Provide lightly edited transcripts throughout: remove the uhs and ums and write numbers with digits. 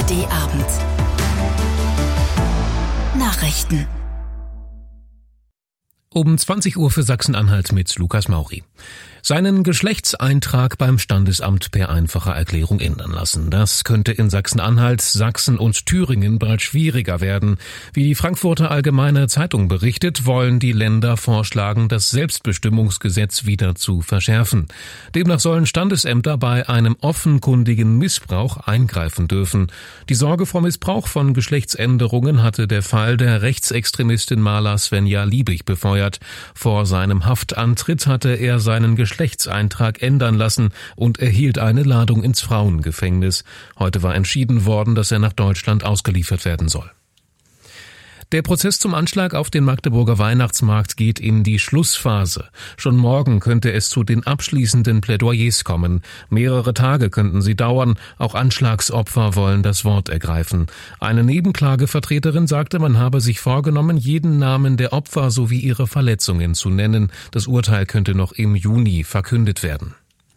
ARD-Abend. Nachrichten. Um 20 Uhr für Sachsen-Anhalt mit Lukas Mauri. Seinen Geschlechtseintrag beim Standesamt per einfacher Erklärung ändern lassen. Das könnte in Sachsen-Anhalt, Sachsen und Thüringen bald schwieriger werden. Wie die Frankfurter Allgemeine Zeitung berichtet, wollen die Länder vorschlagen, das Selbstbestimmungsgesetz wieder zu verschärfen. Demnach sollen Standesämter bei einem offenkundigen Missbrauch eingreifen dürfen. Die Sorge vor Missbrauch von Geschlechtsänderungen hatte der Fall der Rechtsextremistin Maler Svenja Liebig befeuert. Vor seinem Haftantritt hatte er seinen Geschlechtseintrag ändern lassen und erhielt eine Ladung ins Frauengefängnis. Heute war entschieden worden, dass er nach Deutschland ausgeliefert werden soll. Der Prozess zum Anschlag auf den Magdeburger Weihnachtsmarkt geht in die Schlussphase. Schon morgen könnte es zu den abschließenden Plädoyers kommen. Mehrere Tage könnten sie dauern. Auch Anschlagsopfer wollen das Wort ergreifen. Eine Nebenklagevertreterin sagte, man habe sich vorgenommen, jeden Namen der Opfer sowie ihre Verletzungen zu nennen. Das Urteil könnte noch im Juni verkündet werden.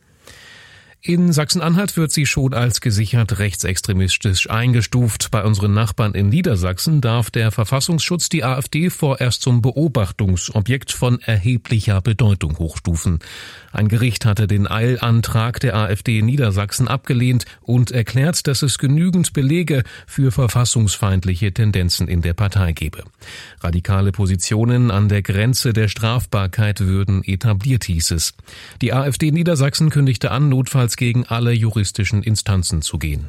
In Sachsen-Anhalt wird sie schon als gesichert rechtsextremistisch eingestuft. Bei unseren Nachbarn in Niedersachsen darf der Verfassungsschutz die AfD vorerst zum Beobachtungsobjekt von erheblicher Bedeutung hochstufen. Ein Gericht hatte den Eilantrag der AfD in Niedersachsen abgelehnt und erklärt, dass es genügend Belege für verfassungsfeindliche Tendenzen in der Partei gebe. Radikale Positionen an der Grenze der Strafbarkeit würden etabliert, hieß es. Die AfD Niedersachsen kündigte an, notfalls gegen alle juristischen Instanzen zu gehen.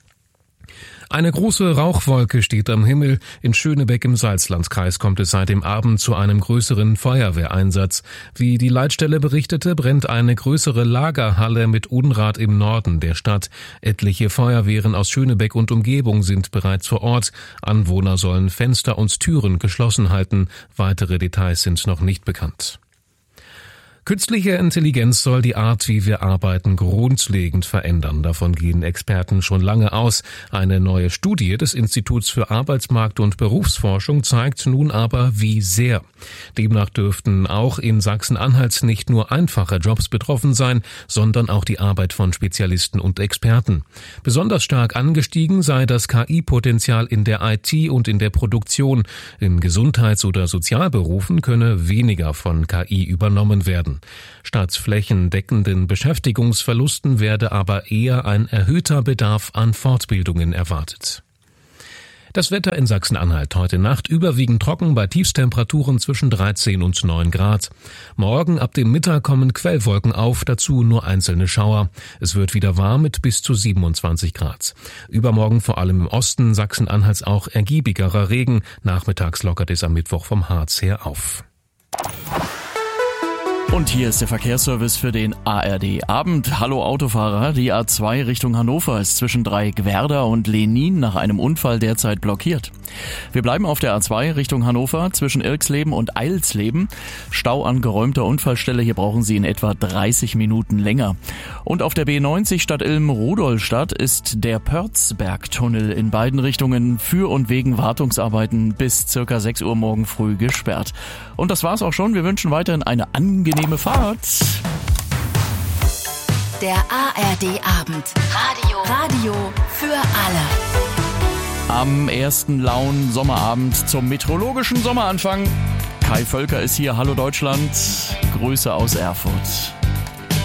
Eine große Rauchwolke steht am Himmel. In Schönebeck im Salzlandkreis kommt es seit dem Abend zu einem größeren Feuerwehreinsatz. Wie die Leitstelle berichtete, brennt eine größere Lagerhalle mit Unrat im Norden der Stadt. Etliche Feuerwehren aus Schönebeck und Umgebung sind bereits vor Ort. Anwohner sollen Fenster und Türen geschlossen halten. Weitere Details sind noch nicht bekannt. Künstliche Intelligenz soll die Art, wie wir arbeiten, grundlegend verändern. Davon gehen Experten schon lange aus. Eine neue Studie des Instituts für Arbeitsmarkt- und Berufsforschung zeigt nun aber, wie sehr. Demnach dürften auch in Sachsen-Anhalt nicht nur einfache Jobs betroffen sein, sondern auch die Arbeit von Spezialisten und Experten. Besonders stark angestiegen sei das KI-Potenzial in der IT und in der Produktion. In Gesundheits- oder Sozialberufen könne weniger von KI übernommen werden. Statt flächendeckenden Beschäftigungsverlusten werde aber eher ein erhöhter Bedarf an Fortbildungen erwartet. Das Wetter in Sachsen-Anhalt heute Nacht überwiegend trocken bei Tiefstemperaturen zwischen 13 und 9 Grad. Morgen ab dem Mittag kommen Quellwolken auf, dazu nur einzelne Schauer. Es wird wieder warm mit bis zu 27 Grad. Übermorgen vor allem im Osten Sachsen-Anhalts auch ergiebigerer Regen. Nachmittags lockert es am Mittwoch vom Harz her auf. Und hier ist der Verkehrsservice für den ARD-Abend. Hallo Autofahrer, die A2 Richtung Hannover ist zwischen Dreieckwerder und Lenin nach einem Unfall derzeit blockiert. Wir bleiben auf der A2 Richtung Hannover zwischen Irxleben und Eilsleben. Stau an geräumter Unfallstelle, hier brauchen Sie in etwa 30 Minuten länger. Und auf der B90 Stadt Ilm-Rudolstadt ist der Pörzbergtunnel in beiden Richtungen für und wegen Wartungsarbeiten bis circa 6 Uhr morgen früh gesperrt. Und das war's auch schon. Wir wünschen weiterhin eine angenehme Fahrt. Der ARD-Abend. Radio für alle. Am ersten lauen Sommerabend zum meteorologischen Sommeranfang. Kai Völker ist hier. Hallo Deutschland. Grüße aus Erfurt.